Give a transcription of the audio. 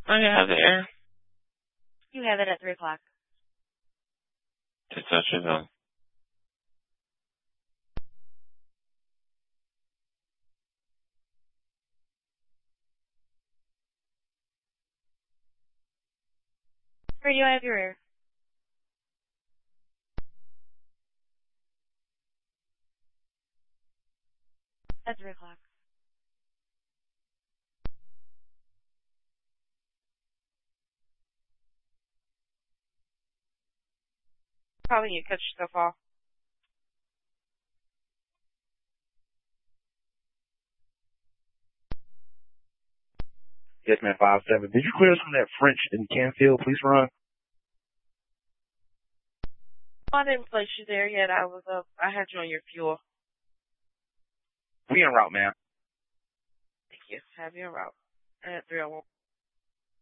I have the air. You have it at 3 o'clock. Just touch it on. Where do you have your air? At 3 o'clock. Probably need to cut yourself off. Yes, man, 5-7. Did you clear some of that French in Canfield? Please run. I didn't place you there yet. I had you on your fuel. We en route, man. Thank you. Have you en route. At 301.